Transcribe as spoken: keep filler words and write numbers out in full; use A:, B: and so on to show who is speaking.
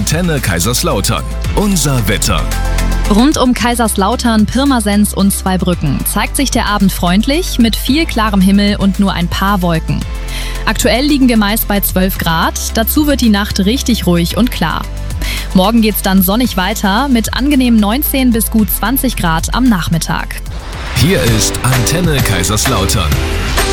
A: Antenne Kaiserslautern. Unser Wetter.
B: Rund um Kaiserslautern, Pirmasens und Zweibrücken zeigt sich der Abend freundlich mit viel klarem Himmel und nur ein paar Wolken. Aktuell liegen wir meist bei zwölf Grad, dazu wird die Nacht richtig ruhig und klar. Morgen geht's dann sonnig weiter mit angenehmen neunzehn bis gut zwanzig Grad am Nachmittag.
A: Hier ist Antenne Kaiserslautern.